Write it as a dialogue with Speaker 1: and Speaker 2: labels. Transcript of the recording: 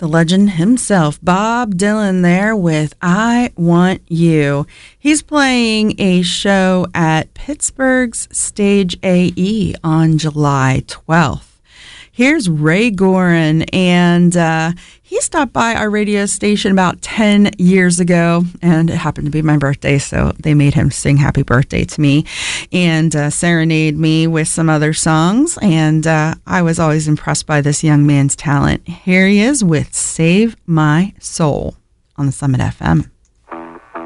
Speaker 1: The legend himself, Bob Dylan, there with I Want You. He's playing a show at Pittsburgh's Stage AE on July 12th. Here's Ray Gorin, and he stopped by our radio station about 10 years ago, and it happened to be my birthday, so they made him sing happy birthday to me and serenade me with some other songs, and I was always impressed by this young man's talent. Here he is with Save My Soul on the Summit FM.